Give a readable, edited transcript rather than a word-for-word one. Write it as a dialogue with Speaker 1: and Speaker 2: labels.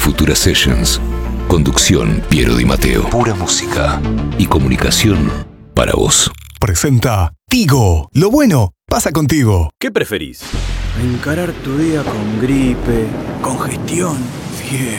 Speaker 1: Futura Sessions. Conducción Piero Di Matteo. Pura música y comunicación para vos.
Speaker 2: Presenta Tigo. Lo bueno pasa contigo.
Speaker 3: ¿Qué preferís?
Speaker 4: Encarar tu día con gripe, congestión, fiebre.